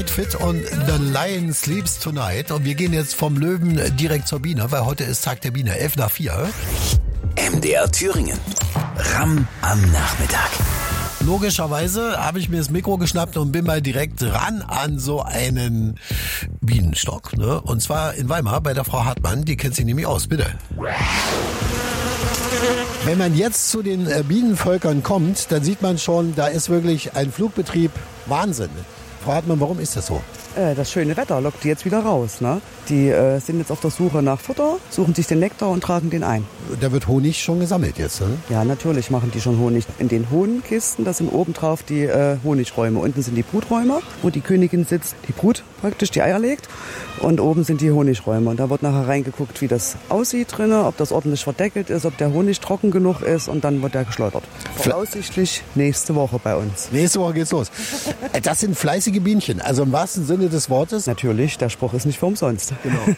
Night Fit und The Lion Sleeps Tonight. Und wir gehen jetzt vom Löwen direkt zur Biene, weil heute ist Tag der Biene, 11:04. MDR Thüringen. Ramm am Nachmittag. Logischerweise habe ich mir das Mikro geschnappt und bin mal direkt ran an so einen Bienenstock. Ne? Und zwar in Weimar bei der Frau Hartmann, die kennt sich nämlich aus. Bitte. Wenn man jetzt zu den Bienenvölkern kommt, dann sieht man schon, da ist wirklich ein Flugbetrieb Wahnsinn. Frau Hartmann, warum ist das so? Das schöne Wetter lockt die jetzt wieder raus. Ne? Die sind jetzt auf der Suche nach Futter, suchen sich den Nektar und tragen den ein. Da wird Honig schon gesammelt jetzt, ne? Ja, natürlich machen die schon Honig. In den hohen Kisten, das sind oben drauf die Honigräume. Unten sind die Bruträume, wo die Königin sitzt, die Brut praktisch die Eier legt. Und oben sind die Honigräume. Und da wird nachher reingeguckt, wie das aussieht drinnen, ob das ordentlich verdeckelt ist, ob der Honig trocken genug ist. Und dann wird der geschleudert. Voraussichtlich nächste Woche bei uns. Nächste Woche geht's los. Das sind fleißige Bienchen, also im wahrsten Sinne des Wortes. Natürlich, der Spruch ist nicht für umsonst. Genau.